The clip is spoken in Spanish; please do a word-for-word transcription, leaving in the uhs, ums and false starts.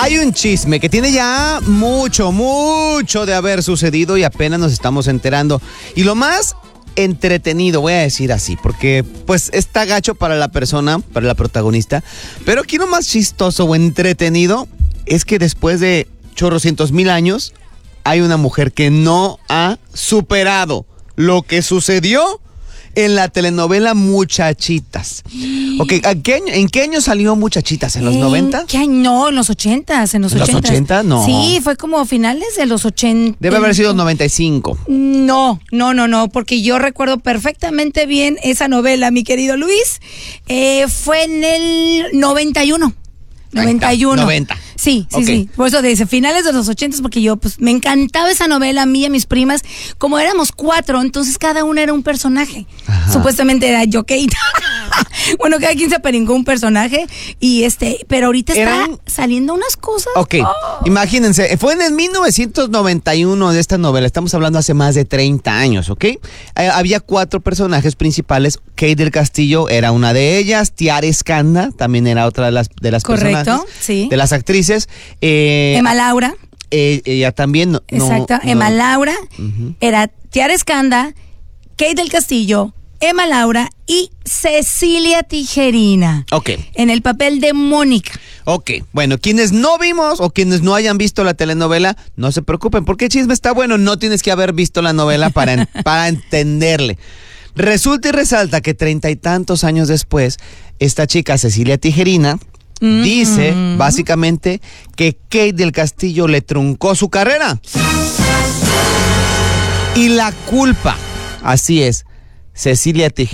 Hay un chisme que tiene ya mucho, mucho de haber sucedido y apenas nos estamos enterando. Y lo más entretenido, voy a decir así, porque pues está gacho para la persona, para la protagonista, pero aquí lo más chistoso o entretenido es que después de chorrocientos mil años hay una mujer que no ha superado lo que sucedió en la telenovela Muchachitas. Ok, ¿a qué año, ¿en qué año salió Muchachitas? ¿En los noventa? ¿Qué año? No, en los ochentas, en los ¿En los ochentas. ochenta? No. Sí, fue como finales de los ochenta. Debe haber sido noventa y cinco. No, no, no, no, porque yo recuerdo perfectamente bien esa novela, mi querido Luis. Eh, fue en el noventa y uno. noventa y uno. noventa. Sí, sí, Okay. sí. Por eso dice finales de los ochentas, porque yo, pues, me encantaba esa novela, a mí y a mis primas. Como éramos cuatro, entonces cada una era un personaje. Ajá. Supuestamente era yo, Kate. Bueno, cada quien se aperingó un personaje. Y este, pero ahorita Eran... está saliendo unas cosas. Ok, oh. Imagínense, fue en el mil novecientos noventa y uno de esta novela, estamos hablando hace más de treinta años, ¿ok? Eh, había cuatro personajes principales, Kate del Castillo era una de ellas, Tiara Escanda también era otra de las, de las Correcto, personajes, sí. De las actrices. Eh, Emma Laura. Eh, ella también. No, Exacto, no, Emma no. Laura, Uh-huh. era Tiara Escanda, Kate del Castillo, Emma Laura y Cecilia Tijerina. Ok. En el papel de Mónica. Ok, bueno, quienes no vimos o quienes no hayan visto la telenovela, no se preocupen, porque el chisme está bueno, no tienes que haber visto la novela para, en, para entenderle. Resulta y resalta que treinta y tantos años después, esta chica Cecilia Tijerina mm-hmm. dice básicamente que Kate del Castillo le truncó su carrera. Y la culpa, así es, Cecilia Tijerina.